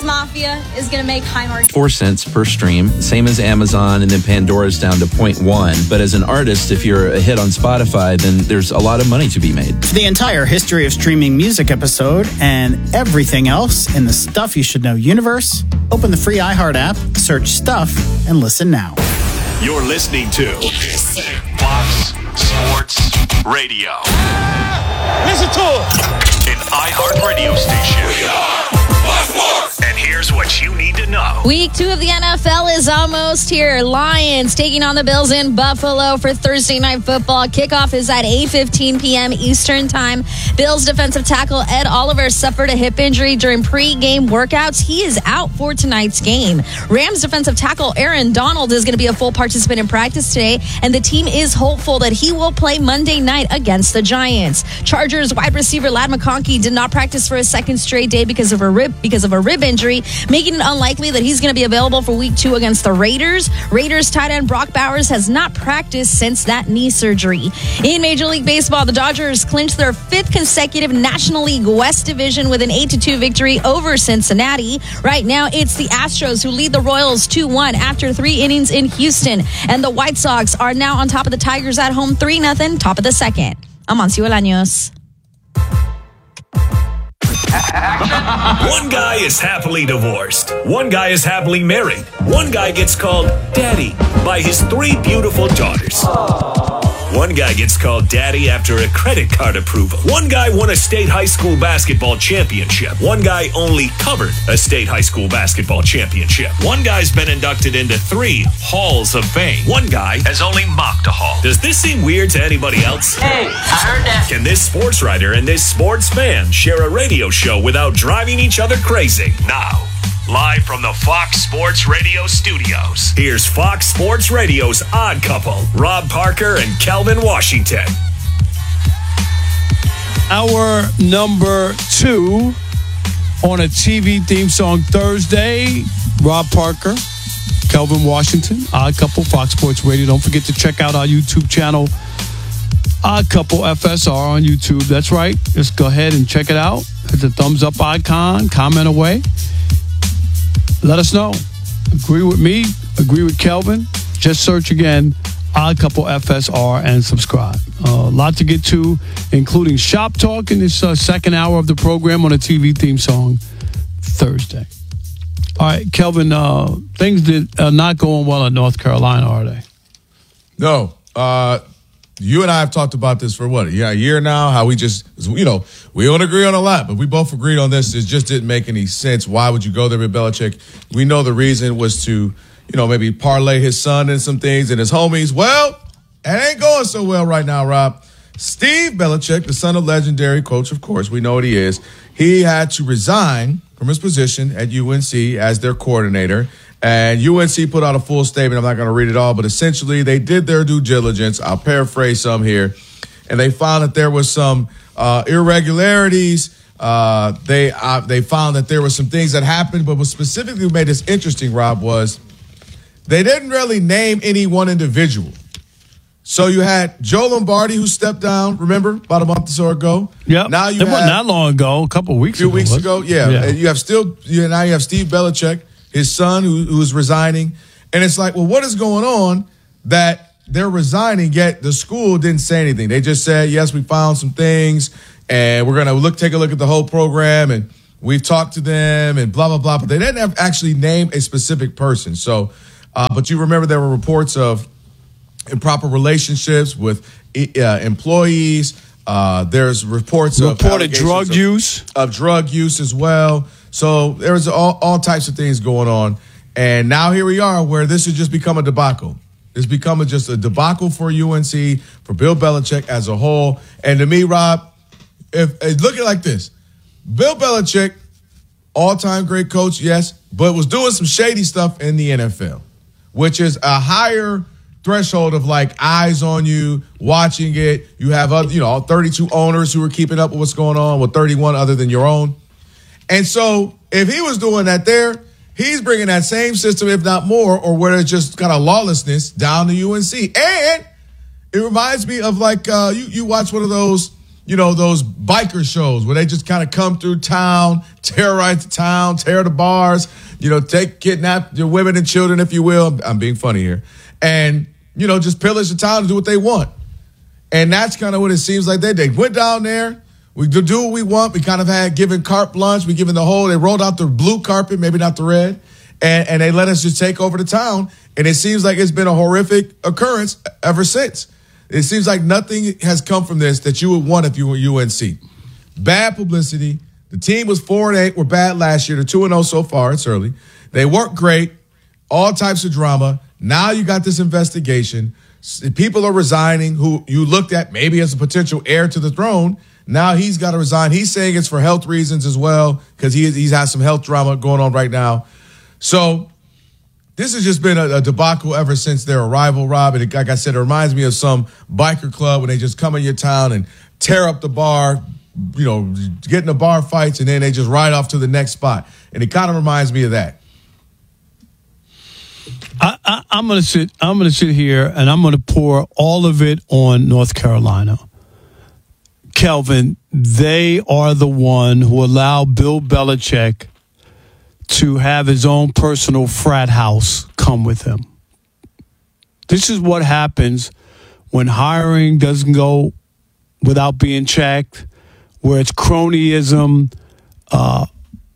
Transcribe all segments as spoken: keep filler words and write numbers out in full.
Mafia is going to make Highmark Four cents per stream, same as Amazon, and then Pandora's down to zero point one. But as an artist, if you're a hit on Spotify, then there's a lot of money to be made. For the entire history of streaming music episode and everything else in the Stuff You Should Know universe, open the free iHeart app, search Stuff, and listen now. You're listening to Fox Sports Radio. Listen to it. An iHeart radio station. We are Fox Sports. And here's what you need to know. Week two of the N F L is almost here. Lions taking on the Bills in Buffalo for Thursday Night Football. Kickoff is at eight fifteen p.m. Eastern Time. Bills defensive tackle Ed Oliver suffered a hip injury during pre-game workouts. He is out for tonight's game. Rams defensive tackle Aaron Donald is going to be a full participant in practice today, and the team is hopeful that he will play Monday night against the Giants. Chargers wide receiver Ladd McConkey did not practice for a second straight day because of a rib because of a rib injury, making it unlikely that he's going to be available for week two against the Raiders. Raiders tight end Brock Bowers has not practiced since that knee surgery. In Major League Baseball, the Dodgers clinched their fifth consecutive National League West Division with an eight to two victory over Cincinnati. Right now, it's the Astros who lead the Royals two one after three innings in Houston. And the White Sox are now on top of the Tigers at home three nothing, top of the second. Amancio Bolaños. One guy is happily divorced. One guy is happily married. One guy gets called daddy by his three beautiful daughters. One guy gets called daddy after a credit card approval. One guy won a state high school basketball championship. One guy only covered a state high school basketball championship. One guy's been inducted into three halls of fame. One guy has only mocked a hall. Does this seem weird to anybody else? Hey, I heard that. Can this sports writer and this sports fan share a radio show without driving each other crazy? Now, live from the Fox Sports Radio studios, here's Fox Sports Radio's Odd Couple, Rob Parker and Kelvin Washington. Our number two on a T V theme song Thursday, Rob Parker, Kelvin Washington, Odd Couple, Fox Sports Radio. Don't forget to check out our YouTube channel, Odd Couple F S R on YouTube. That's right. Just go ahead and check it out. Hit the thumbs up icon, comment away. Let us know. Agree with me, agree with Kelvin. Just search again, Odd Couple F S R, and subscribe. A uh, lot to get to, including Shop Talk in this uh, second hour of the program on a T V theme song Thursday. All right, Kelvin, uh, things that are not going well in North Carolina, are they? No. Uh, you and I have talked about this for what, yeah, a year now, how we just, you know, we don't agree on a lot, but we both agreed on this. It just didn't make any sense. Why would you go there with Belichick? We know the reason was to, you know, maybe parlay his son in some things and his homies. Well, it ain't going so well right now, Rob. Steve Belichick, the son of legendary coach, of course, we know what he is. He had to resign from his position at U N C as their coordinator. And U N C put out a full statement. I'm not going to read it all, but essentially they did their due diligence. I'll paraphrase some here. And they found that there was some uh, irregularities. Uh, they uh, they found that there were some things that happened, but what specifically made this interesting, Rob, was they didn't really name any one individual. So you had Joe Lombardi, who stepped down, remember, about a month or so ago. Yep. Now you it wasn't have, that long ago, a couple of weeks ago. A few ago, weeks ago, yeah. yeah. And you have still, you, now you have Steve Belichick, his son, who, who's resigning. And it's like, well, what is going on that they're resigning, yet the school didn't say anything? They just said, yes, we found some things, and we're going to look, take a look at the whole program, and we've talked to them, and blah, blah, blah. But they didn't have actually name a specific person. So, uh, but you remember there were reports of improper relationships with uh, employees. Uh, there's reports of reported drug of, use of drug use as well. So there's all, all types of things going on. And now here we are where this has just become a debacle. It's become a, just a debacle for U N C, for Bill Belichick as a whole. And to me, Rob, if, if look at it like this. Bill Belichick, all-time great coach, yes, but was doing some shady stuff in the N F L, which is a higher threshold of like eyes on you, watching it. You have other, you know, thirty-two owners who are keeping up with what's going on, with thirty-one other than your own. And so if he was doing that there, he's bringing that same system, if not more, or where it's just kind of lawlessness down to U N C. And it reminds me of like, uh, you, you watch one of those you know, those biker shows where they just kind of come through town, terrorize the town, tear the bars, you know, take, kidnap your women and children, if you will. I'm, I'm being funny here. And, you know, just pillage the town and do what they want. And that's kind of what it seems like they did. They went down there. We do, do what we want. We kind of had given carte blanche. We given the whole, they rolled out the blue carpet, maybe not the red. And, and they let us just take over the town. And it seems like it's been a horrific occurrence ever since. It seems like nothing has come from this that you would want if you were U N C. Bad publicity. The team was four and eight, were bad last year. They're two and oh so far. It's early. They weren't great. All types of drama. Now you got this investigation. People are resigning who you looked at maybe as a potential heir to the throne. Now he's got to resign. He's saying it's for health reasons as well because he, he's had some health drama going on right now. So this has just been a, a debacle ever since their arrival, Rob. And it, like I said, it reminds me of some biker club when they just come in your town and tear up the bar, you know, get in the bar fights, and then they just ride off to the next spot. And it kind of reminds me of that. I, I, I'm gonna sit. I'm gonna sit here, and I'm gonna pour all of it on North Carolina. Kelvin, they are the one who allowed Bill Belichick to have his own personal frat house come with him. This is what happens when hiring doesn't go without being checked, where it's cronyism, uh,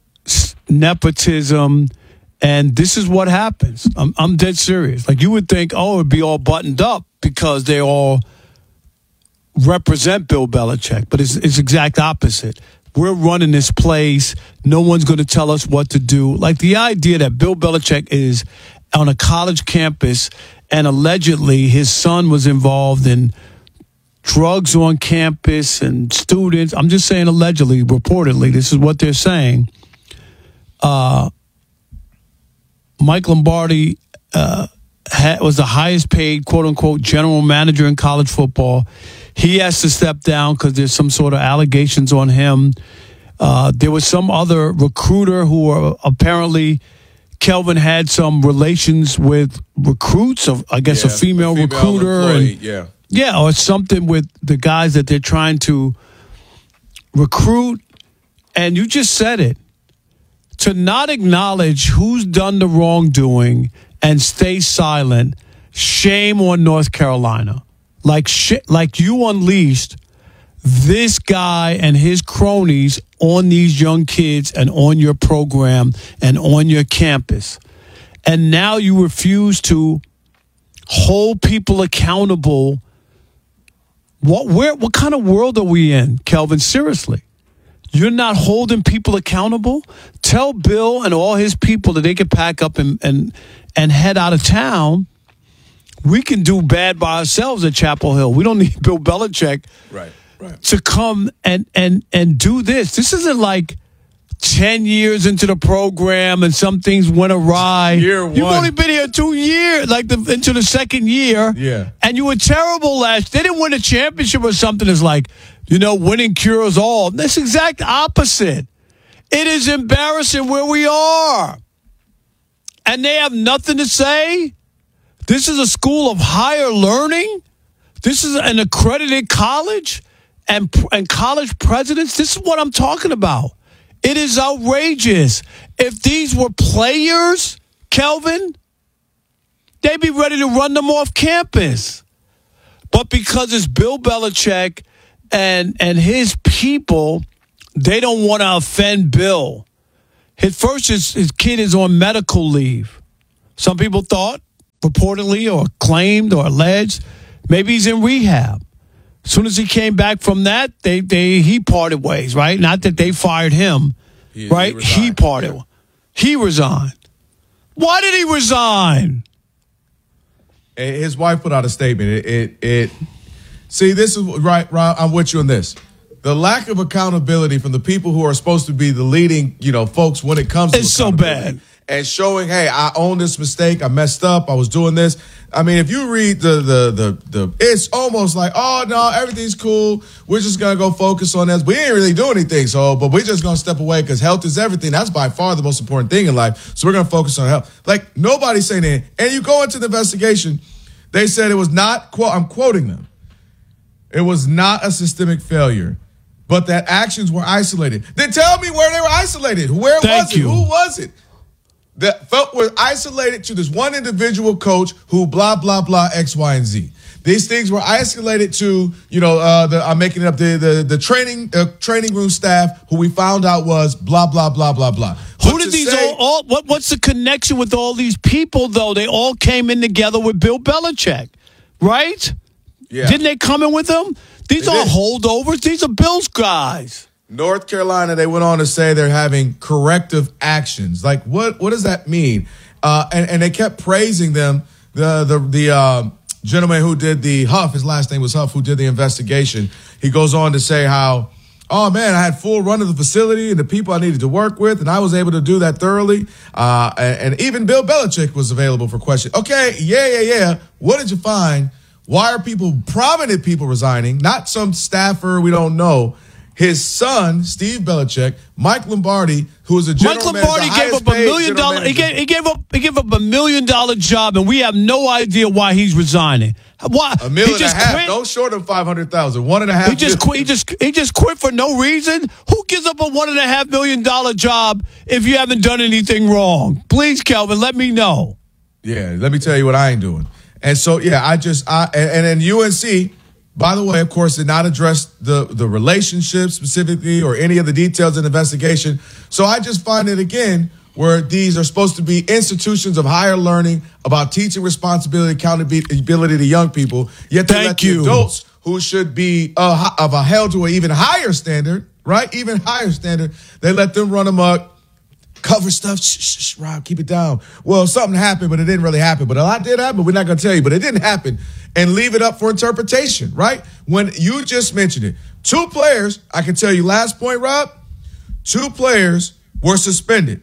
nepotism, and this is what happens. I'm, I'm dead serious. Like, you would think, oh, it'd be all buttoned up because they all represent Bill Belichick, but it's it's exact opposite. We're running this place. No one's going to tell us what to do. Like, the idea that Bill Belichick is on a college campus and allegedly his son was involved in drugs on campus and students. I'm just saying allegedly, reportedly. This is what they're saying. Uh, Mike Lombardi uh, ha- was the highest paid, quote unquote, general manager in college football. He has to step down because there's some sort of allegations on him. Uh, there was some other recruiter who were apparently Kelvin had some relations with recruits, of I guess yeah, a, female a female recruiter, employee, and yeah, yeah, or something with the guys that they're trying to recruit. And you just said it. To not acknowledge who's done the wrongdoing and stay silent, shame on North Carolina. Like shit, like you unleashed this guy and his cronies on these young kids and on your program and on your campus. And now you refuse to hold people accountable. What where what kind of world are we in, Kelvin? Seriously. You're not holding people accountable? Tell Bill and all his people that they can pack up and and, and head out of town. We can do bad by ourselves at Chapel Hill. We don't need Bill Belichick right, right. to come and, and, and do this. This isn't like ten years into the program and some things went awry. Year one. You've only been here two years, like the, into the second year. Yeah. And you were terrible last. They didn't win a championship or something. It's like, you know, winning cures all. That's the exact opposite. It is embarrassing where we are. And they have nothing to say. This is a school of higher learning. This is an accredited college and, and college presidents. This is what I'm talking about. It is outrageous. If these were players, Kelvin, they'd be ready to run them off campus. But because it's Bill Belichick and, and his people, they don't want to offend Bill. His first, his, his kid is on medical leave. Some people thought, reportedly or claimed or alleged, maybe he's in rehab. As soon as he came back from that, they they he parted ways, right? Not that they fired him, he, right? He, he parted. Yeah. He resigned. Why did he resign? His wife put out a statement. It, it, it see, this is right, Rob, I'm with you on this. The lack of accountability from the people who are supposed to be the leading, you know, folks when it comes to it's so bad. And showing, hey, I own this mistake. I messed up. I was doing this. I mean, if you read the the the the, it's almost like, oh no, everything's cool. We're just gonna go focus on this. We ain't really doing anything, so but we're just gonna step away because health is everything. That's by far the most important thing in life. So we're gonna focus on health. Like nobody's saying that. And you go into the investigation, they said it was not. Quote, I'm quoting them. it was not a systemic failure, but that actions were isolated. Then tell me where they were isolated. Where Thank was it? you. Who was it? That felt were isolated to this one individual coach who blah, blah, blah, X, Y, and Z. These things were isolated to, you know, uh, the, I'm making it up, the the, the training uh, training room staff who we found out was blah, blah, blah, blah, blah. Who But did to these say- all, all what, what's the connection with all these people, though? They all came in together with Bill Belichick, right? Yeah. Didn't they come in with them? These They are did. holdovers. These are Bills guys. North Carolina, they went on to say they're having corrective actions. Like, what what does that mean? Uh, and, and they kept praising them. The the the uh, gentleman who did the Huff, his last name was Huff, who did the investigation. He goes on to say how, oh, man, I had full run of the facility and the people I needed to work with, and I was able to do that thoroughly. Uh, and, and even Bill Belichick was available for questions. Okay, yeah, yeah, yeah. What did you find? Why are people, prominent people, resigning? Not some staffer we don't know. His son, Steve Belichick, Mike Lombardi, who is a general Mike Lombardi manager, gave up a highest-paid million general dollar. He manager. gave, he gave up. He gave up a million dollar job, and we have no idea why he's resigning. Why? A million he just and a half. quit. Don't short him five hundred thousand. One and a half. He just million. quit. He just he just quit for no reason. Who gives up a one and a half million dollar job if you haven't done anything wrong? Please, Kelvin, let me know. Yeah, let me tell you what I ain't doing. And so, yeah, I just, I, and, and then U N C, by the way, of course, did not address the, the relationship specifically or any of the details in the investigation. So I just find it, again, where these are supposed to be institutions of higher learning about teaching responsibility, accountability to young people, yet they Thank let you. the adults who should be uh, of a held to an even higher standard, right? Even higher standard, they let them run amok. Cover stuff. Shh, shh, shh, Rob, keep it down. Well, something happened, but it didn't really happen. But a lot did happen. We're not going to tell you, but it didn't happen. And leave it up for interpretation, right? When you just mentioned it, two players, I can tell you last point, Rob, two players were suspended.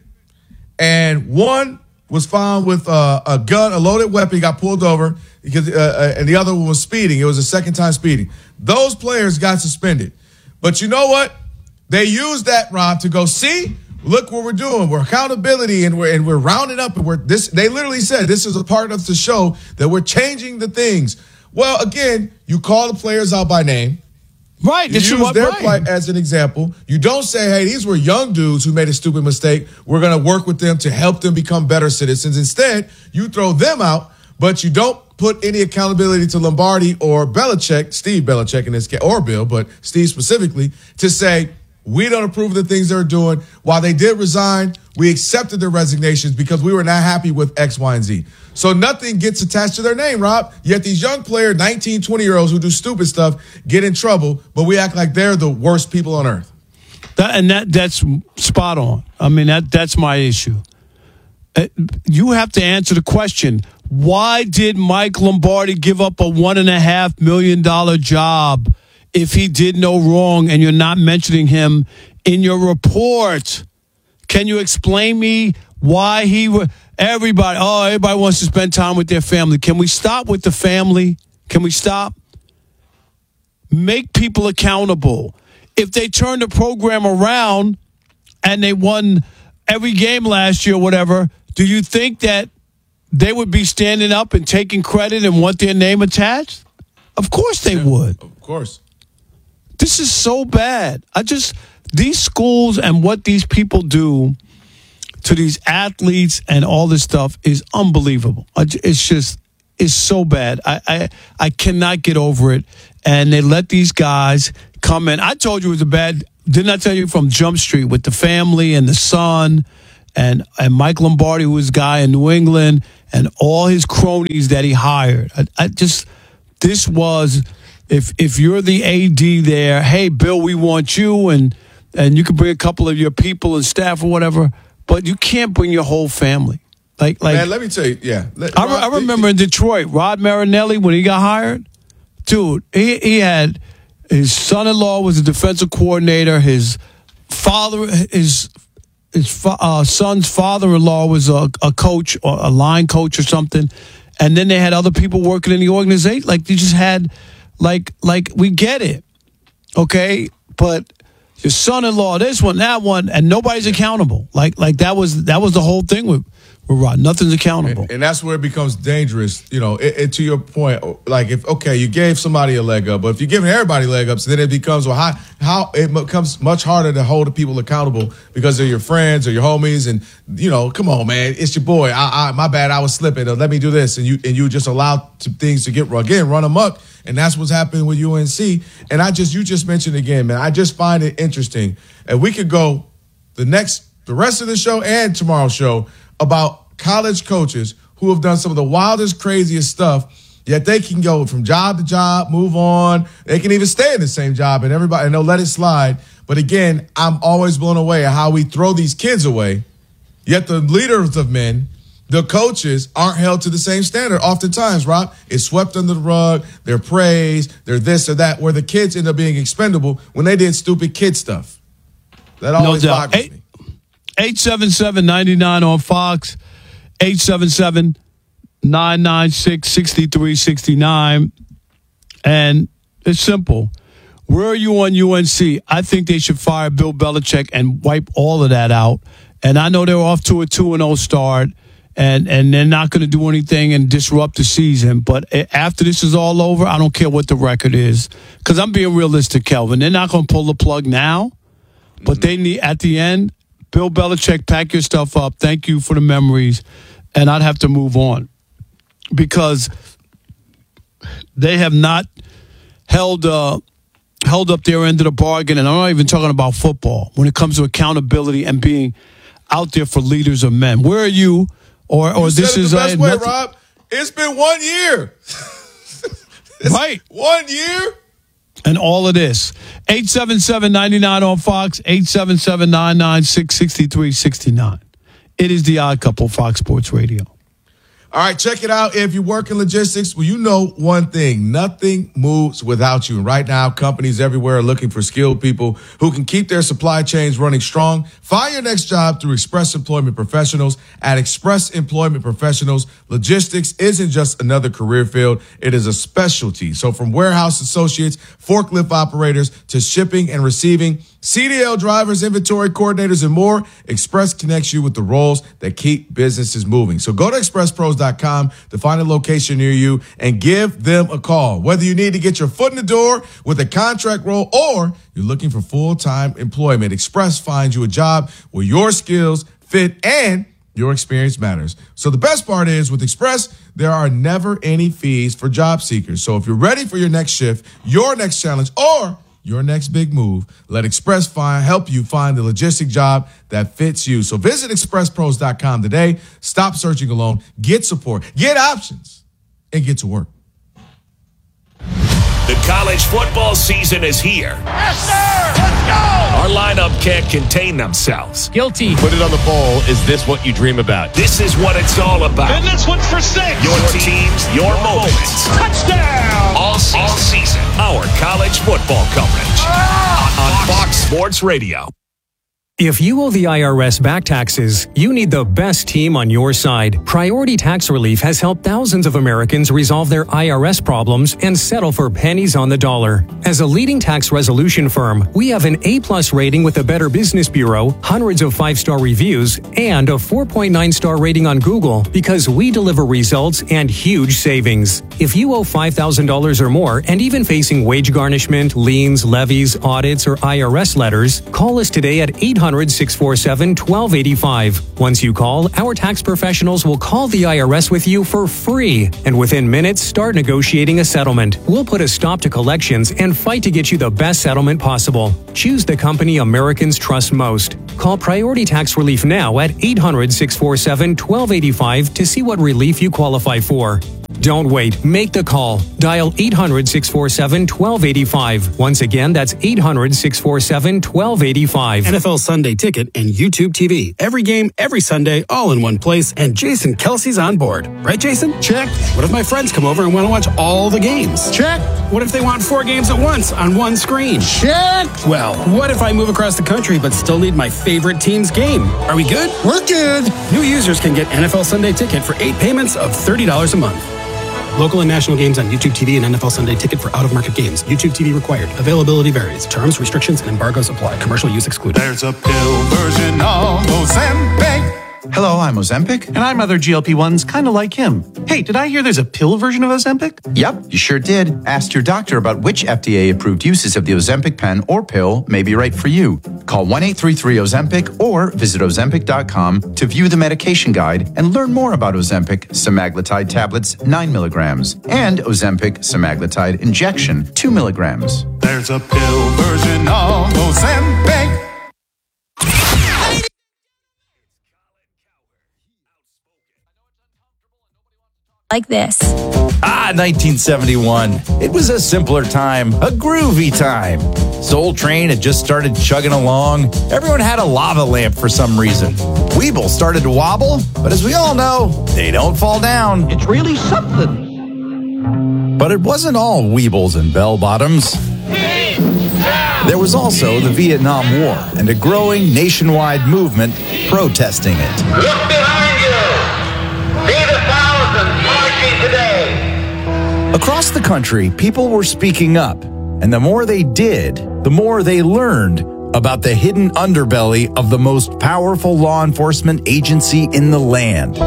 And one was found with uh, a gun, a loaded weapon. He got pulled over because, uh, and the other one was speeding. It was a second time speeding. Those players got suspended. But you know what? They used that, Rob, to go, see, look what we're doing. We're accountability, and we're and we're rounding up, and we're this. They literally said this is a part of the show that we're changing the things. Well, again, you call the players out by name. Right. You This is use what their right. plight as an example. You don't say, hey, these were young dudes who made a stupid mistake. We're going to work with them to help them become better citizens. Instead, you throw them out, but you don't put any accountability to Lombardi or Belichick, Steve Belichick in this case, or Bill, but Steve specifically, to say, we don't approve of the things they're doing. While they did resign, we accepted their resignations because we were not happy with X, Y, and Z. So nothing gets attached to their name, Rob. Yet these young players, nineteen, twenty-year-olds who do stupid stuff, get in trouble, but we act like they're the worst people on earth. That, and that that's spot on. I mean, that that's my issue. Uh, you have to answer the question, why did Mike Lombardi give up a one and a half million dollar job if he did no wrong and you're not mentioning him in your report? Can you explain me why he were everybody, oh, everybody wants to spend time with their family. Can we stop with the family? Can we stop? Make people accountable. If they turn the program around and they won every game last year or whatever, do you think that they would be standing up and taking credit and want their name attached? Of course they would. Of course. This is so bad. I just, these schools and what these people do to these athletes and all this stuff is unbelievable. I j- It's just, it's so bad. I, I, I cannot get over it. And they let these guys come in. I told you it was a bad, didn't I tell you from Jump Street with the family and the son and, and Mike Lombardi, who was a guy in New England, and all his cronies that he hired. I, I just, this was, if if you're the A D there, hey, Bill, we want you, and and you can bring a couple of your people and staff or whatever, but you can't bring your whole family. Like, like Man, let me tell you, yeah. Let, I, re- I remember in Detroit, Rod Marinelli, when he got hired, dude, he, he had, his son-in-law was a defensive coordinator, his father, his his fa- uh, son's father-in-law was a, a coach or a line coach or something, and then they had other people working in the organization. Like, they just had, like, like we get it, okay? But your son-in-law, this one, that one, and nobody's accountable. Like, like that was that was the whole thing with with Rod. Nothing's accountable. And, and that's where it becomes dangerous. You know, it, it, to your point, like if, okay, you gave somebody a leg up, but if you're giving everybody leg ups, then it becomes, well, how, how it becomes much harder to hold the people accountable because they're your friends or your homies. And, you know, come on, man, it's your boy. I, I, my bad, I was slipping. Or let me do this. And you and you just allow to, things to get, again, run amok. And that's what's happening with U N C. And I just, you just mentioned again, man, I just find it interesting. And we could go the next, the rest of the show and tomorrow's show about college coaches who have done some of the wildest, craziest stuff, yet they can go from job to job, move on. They can even stay in the same job and everybody, and they'll let it slide. But again, I'm always blown away at how we throw these kids away, yet the leaders of men, the coaches, aren't held to the same standard. Oftentimes, Rob, it's swept under the rug. They're praised. They're this or that, where the kids end up being expendable when they did stupid kid stuff. That always no doubt. boggles Eight, me. eight seven seven, nine nine on Fox, eight seven seven, nine nine six, six three six nine. And it's simple. Where are you on U N C? I think they should fire Bill Belichick and wipe all of that out. And I know they're off to a two and oh start. And and they're not going to do anything and disrupt the season. But after this is all over, I don't care what the record is. Because I'm being realistic, Kelvin. They're not going to pull the plug now. But they need, at the end, Bill Belichick, pack your stuff up. Thank you for the memories. And I'd have to move on. Because they have not held uh, held up their end of the bargain. And I'm not even talking about football. When it comes to accountability and being out there for leaders of men. Where are you? Or, or you this said it is the best a, way, nothing. Rob. It's been one year. Right. One year. And all of this. eight seven seven, nine nine on Fox, eight seven seven, nine nine six, six three six nine. It is the Odd Couple, Fox Sports Radio. All right, check it out. If you work in logistics, well, you know one thing. Nothing moves without you. And right now, companies everywhere are looking for skilled people who can keep their supply chains running strong. Find your next job through Express Employment Professionals. At Express Employment Professionals, logistics isn't just another career field. It is a specialty. So from warehouse associates, forklift operators, to shipping and receiving, C D L drivers, inventory coordinators, and more, Express connects you with the roles that keep businesses moving. So go to express pros dot com to find a location near you and give them a call. Whether you need to get your foot in the door with a contract role or you're looking for full-time employment, Express finds you a job where your skills fit and your experience matters. So the best part is with Express, there are never any fees for job seekers. So if you're ready for your next shift, your next challenge, or your next big move, let Express find, help you find the logistic job that fits you. So visit express pros dot com today. Stop searching alone. Get support. Get options. And get to work. The college football season is here. Yes, sir! Let's go! Our lineup can't contain themselves. Guilty. Put it on the bowl. Is this what you dream about? This is what it's all about. And this one's for six. Your teams, your moments. Touchdown! All season. All season. Our college football coverage Ah! on Fox Sports Radio. If you owe the I R S back taxes, you need the best team on your side. Priority Tax Relief has helped thousands of Americans resolve their I R S problems and settle for pennies on the dollar. As a leading tax resolution firm, we have an A-plus rating with the Better Business Bureau, hundreds of five-star reviews, and a four point nine star rating on Google because we deliver results and huge savings. If you owe five thousand dollars or more and even facing wage garnishment, liens, levies, audits, or I R S letters, call us today at eight hundred, six four seven, one two eight five. Once you call, our tax professionals will call the I R S with you for free, and within minutes, start negotiating a settlement. We'll put a stop to collections and fight to get you the best settlement possible. Choose the company Americans trust most. Call Priority Tax Relief now at eight hundred, six four seven, one two eight five to see what relief you qualify for. Don't wait. Make the call. Dial eight hundred, six four seven, one two eight five. Once again, that's eight hundred, six four seven, one two eight five. N F L Sunday Ticket and YouTube T V. Every game, every Sunday, all in one place. And Jason Kelsey's on board. Right, Jason? Check. What if my friends come over and want to watch all the games? Check. What if they want four games at once on one screen? Check. Well, what if I move across the country but still need my favorite team's game? Are we good? We're good. New users can get N F L Sunday Ticket for eight payments of thirty dollars a month. Local and national games on YouTube T V and N F L Sunday Ticket for out-of-market games. YouTube T V required. Availability varies. Terms, restrictions, and embargoes apply. Commercial use excluded. There's a pill version of Ozempic. Hello, I'm Ozempic. And I'm other G L P ones kind of like him. Hey, did I hear there's a pill version of Ozempic? Yep, you sure did. Ask your doctor about which F D A-approved uses of the Ozempic pen or pill may be right for you. Call one eight three three Ozempic or visit ozempic dot com to view the medication guide and learn more about Ozempic semaglutide tablets nine milligrams and Ozempic semaglutide injection two milligrams. There's a pill version of Ozempic. Like this. Ah, nineteen seventy-one. It was a simpler time, a groovy time. Soul Train had just started chugging along. Everyone had a lava lamp for some reason. Weeble started to wobble, but as we all know, they don't fall down. It's really something. But it wasn't all Weebles and bell-bottoms. There was also the Vietnam War and a growing nationwide movement protesting it. Look behind you. See the thousands marching today. Across the country, people were speaking up, and the more they did, the more they learned about the hidden underbelly of the most powerful law enforcement agency in the land.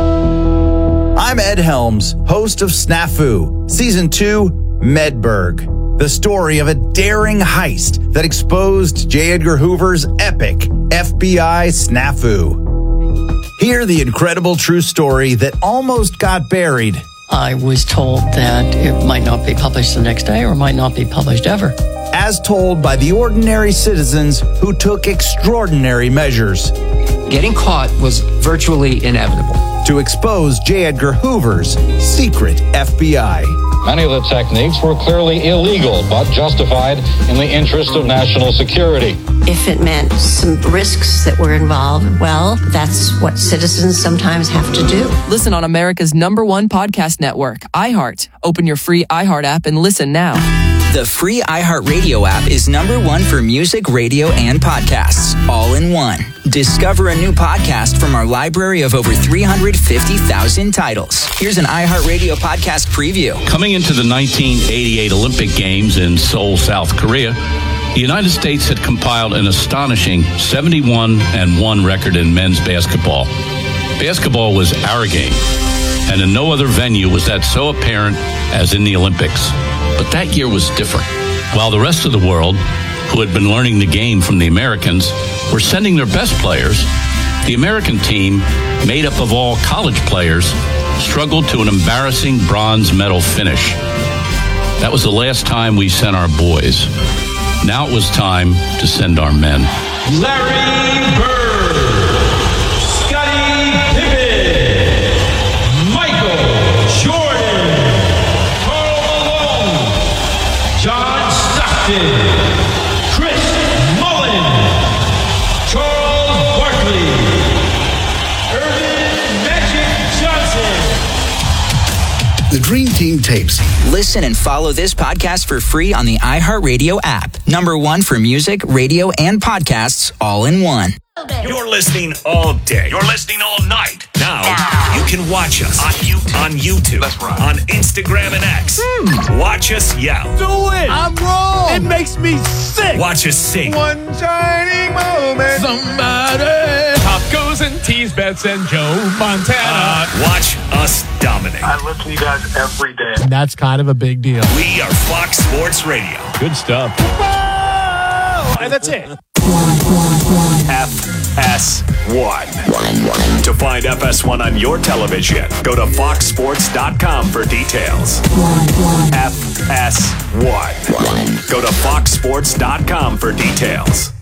I'm Ed Helms, host of Snafu, Season two, Medberg, the story of a daring heist that exposed J. Edgar Hoover's epic F B I snafu. Hear the incredible true story that almost got buried. I was told that it might not be published the next day or might not be published ever. As told by the ordinary citizens who took extraordinary measures. Getting caught was virtually inevitable. To expose J. Edgar Hoover's secret F B I. Many of the techniques were clearly illegal, but justified in the interest of national security. If it meant some risks that were involved, well, that's what citizens sometimes have to do. Listen on America's number one podcast network, iHeart. Open your free iHeart app and listen now. The free iHeartRadio app is number one for music, radio, and podcasts, all in one. Discover a new podcast from our library of over three hundred fifty thousand titles. Here's an iHeartRadio podcast preview. Coming into the nineteen eighty-eight Olympic Games in Seoul, South Korea, the United States had compiled an astonishing seventy-one and one record in men's basketball. Basketball was our game, and in no other venue was that so apparent as in the Olympics. But that year was different. While the rest of the world, who had been learning the game from the Americans, were sending their best players, the American team, made up of all college players, struggled to an embarrassing bronze medal finish. That was the last time we sent our boys. Now it was time to send our men. Larry Bird, Scottie Pippen, Michael Jordan, Karl Malone, John Stockton, Chris Mullin, Charles Barkley, Earvin Magic Johnson. The Dream Team tapes. Listen and follow this podcast for free on the iHeartRadio app. Number one for music, radio, and podcasts, all in one. You're listening all day. You're listening all night. Now, now. you can watch us on YouTube, on, YouTube, That's right. on Instagram and X. Mm. Watch us yell. Do it. I'm wrong. It makes me sick. Watch us sing. One shining moment. Somebody. Tacos and teas, bets and Joe Montana. Uh, watch us dominate. I listen to you guys every day. That's kind of a big deal. We are Fox Sports Radio. Good stuff. Whoa! And that's it. F S one. To find F S one on your television, go to fox sports dot com for details. F S one. Go to fox sports dot com for details.